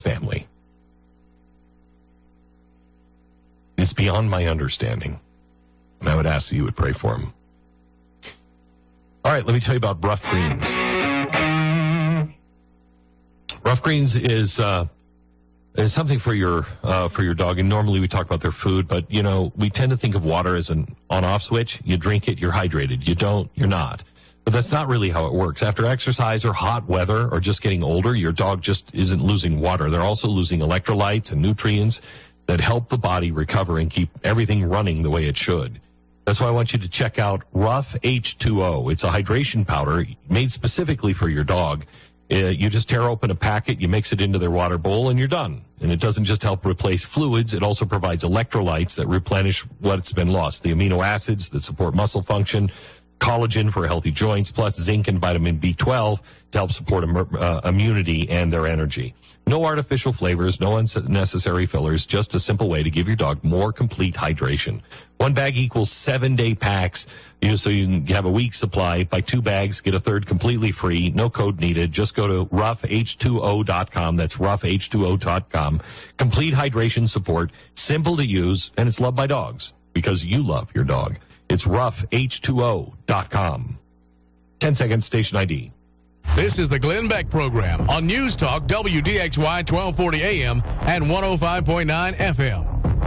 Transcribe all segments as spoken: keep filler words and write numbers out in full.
family. It's beyond my understanding. And I would ask that you would pray for him. All right, let me tell you about Rough Greens. Rough Greens is uh, is something for your uh, for your dog. And normally we talk about their food, but you know we tend to think of water as an on-off switch. You drink it, you're hydrated. You don't, you're not. But that's not really how it works. After exercise or hot weather or just getting older, your dog just isn't losing water. They're also losing electrolytes and nutrients that help the body recover and keep everything running the way it should. That's why I want you to check out Rough H two O. It's a hydration powder made specifically for your dog. Uh, you just tear open a packet, you mix it into their water bowl, and you're done. And it doesn't just help replace fluids, it also provides electrolytes that replenish what's been lost. The amino acids that support muscle function, collagen for healthy joints, plus zinc and vitamin B twelve to help support im- uh, immunity and their energy. No artificial flavors, no unnecessary fillers, just a simple way to give your dog more complete hydration. One bag equals seven-day packs, you, so you can have a week's supply. Buy two bags, get a third completely free, no code needed. Just go to rough h two o dot com. That's rough h two o dot com. Complete hydration support, simple to use, and it's loved by dogs because you love your dog. It's rough h two o dot com. ten seconds, station I D. This is the Glenn Beck Program on News Talk W D X Y twelve forty A M and one oh five point nine F M.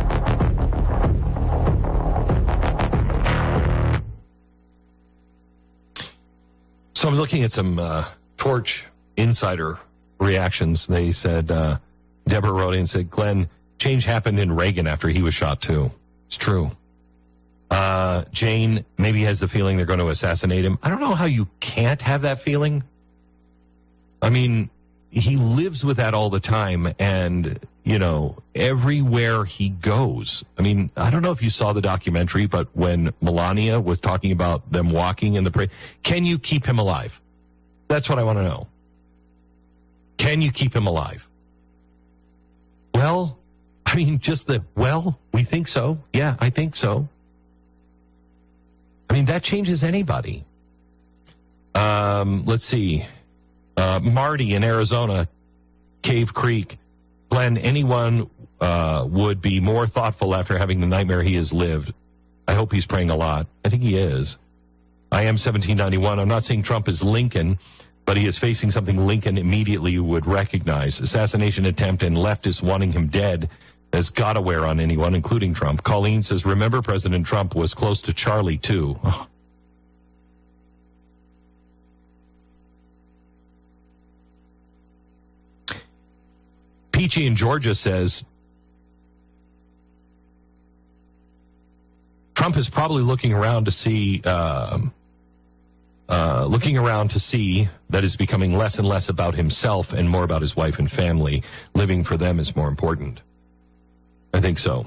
So I'm looking at some uh, Torch Insider reactions. They said, uh, Deborah wrote in and said, Glenn, change happened in Reagan after he was shot too. It's true. Uh, Jane maybe has the feeling they're going to assassinate him. I don't know how you can't have that feeling. I mean, he lives with that all the time, and, you know, everywhere he goes. I mean, I don't know if you saw the documentary, but when Melania was talking about them walking in the parade, can you keep him alive? That's what I want to know. Can you keep him alive? Well, I mean, just the, well, we think so. Yeah, I think so. I mean, that changes anybody. Um, let's see. Uh, Marty in Arizona, Cave Creek. Glenn, anyone uh, would be more thoughtful after having the nightmare he has lived. I hope he's praying a lot. I think he is. I am seventeen ninety-one. I'm not saying Trump is Lincoln, but he is facing something Lincoln immediately would recognize. Assassination attempt and leftists wanting him dead has got to wear on anyone, including Trump. Colleen says, remember President Trump was close to Charlie, too. Oh. Peachy in Georgia says, Trump is probably looking around to see, uh, uh, looking around to see that it's becoming less and less about himself and more about his wife and family. Living for them is more important. I think so.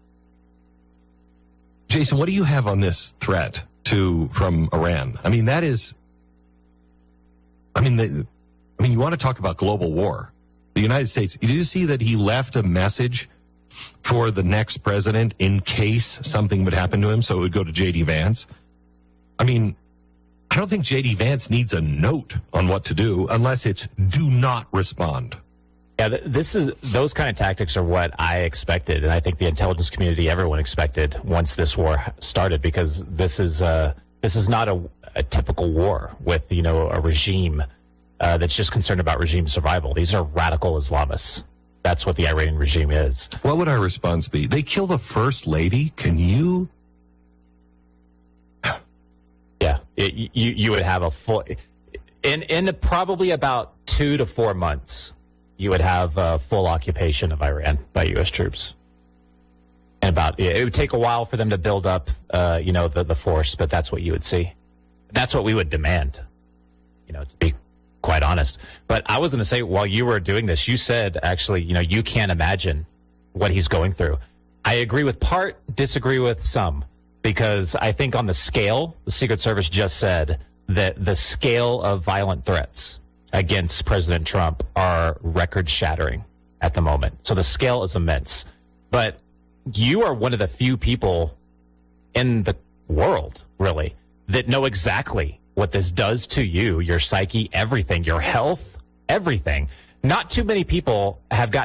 Jason, what do you have on this threat to from Iran? I mean, that is, I mean, the, I mean, you want to talk about global war. The United States, did you see that he left a message for the next president in case something would happen to him, so it would go to J D Vance? I mean, I don't think J D Vance needs a note on what to do unless it's do not respond. Yeah, this is those kind of tactics are what I expected, and I think the intelligence community, everyone expected once this war started, because this is uh, this is not a, a typical war with, you know, a regime Uh, that's just concerned about regime survival. These are radical Islamists. That's what the Iranian regime is. What would our response be? They kill the first lady? Can you? Yeah, it, you you would have a full in in probably about two to four months. You would have a full occupation of Iran by U S troops. And about it would take a while for them to build up, uh, you know, the the force, but that's what you would see. That's what we would demand. You know, to be quite honest. But I was going to say, while you were doing this, you said, actually, you know, you can't imagine what he's going through. I agree with part, disagree with some, because I think on the scale, the Secret Service just said that the scale of violent threats against President Trump are record-shattering at the moment. So the scale is immense. But you are one of the few people in the world, really, that know exactly what this does to you, your psyche, everything, your health, everything. not too many people have got